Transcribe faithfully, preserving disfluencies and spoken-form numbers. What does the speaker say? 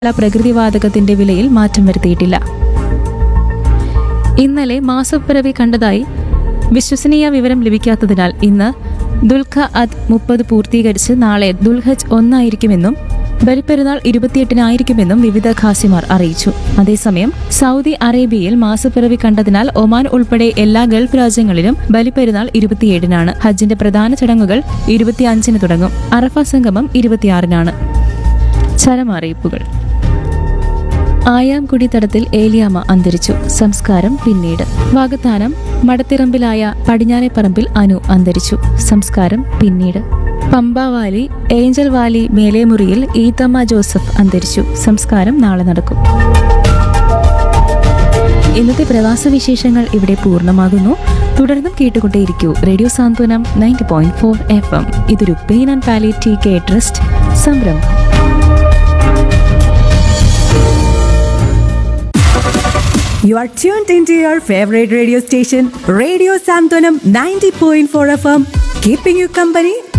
പ്രകൃതിവാതകത്തിന്റെ വിലയിൽ മാറ്റം വരുത്തിയിട്ടില്ല. ഇന്നലെ മാസപ്പിറവി കണ്ടതായി വിശ്വസനീയ വിവരം ലഭിക്കാത്തതിനാൽ ഇന്ന് ദുൽഖ അദ് മുപ്പത് പൂർത്തീകരിച്ച് നാളെ ദുൽഹജ് ഒന്നായിരിക്കുമെന്നും ബലിപ്പെരുന്നാൾ ഇരുപത്തിയെട്ടിനായിരിക്കുമെന്നും വിവിധ ഖാസിമാർ അറിയിച്ചു. അതേസമയം സൗദി അറേബ്യയിൽ മാസപ്പിറവി കണ്ടതിനാൽ ഒമാൻ ഉൾപ്പെടെ എല്ലാ ഗൾഫ് രാജ്യങ്ങളിലും ബലിപ്പെരുന്നാൾ ഇരുപത്തിയേഴിനാണ്. ഹജ്ജിന്റെ പ്രധാന ചടങ്ങുകൾ ഇരുപത്തിയഞ്ചിന് തുടങ്ങും. അറഫ സംഗമം ഇരുപത്തിയാറിനാണ്. ചരമറിയിപ്പുകൾ. ആയാംകുടി തടത്തിൽ ഏലിയാമ്മ അന്തരിച്ചു. സംസ്കാരം പിന്നീട്. വാകത്താനം മടത്തിറമ്പിലായ പടിഞ്ഞാറേപ്പറമ്പിൽ അനു അന്തരിച്ചു. സംസ്കാരം പിന്നീട്. പമ്പാവാലി ഏഞ്ചൽ വാലി മേലേമുറിയിൽ ഈത്തമ്മ ജോസഫ് അന്തരിച്ചു. സംസ്കാരം നാളെ നടക്കും. ഇന്നത്തെ പ്രവാസ വിശേഷങ്ങൾ ഇവിടെ പൂർണ്ണമാകുന്നു. തുടർന്നും കേട്ടുകൊണ്ടേയിരിക്കൂ റേഡിയോ സാന്ത്വനം ninety point four F M. ഇതൊരു pain and palliative care trust സംരംഭം. You are tuned into your favorite radio station, Radio Santwanam ninety point four F M, keeping you company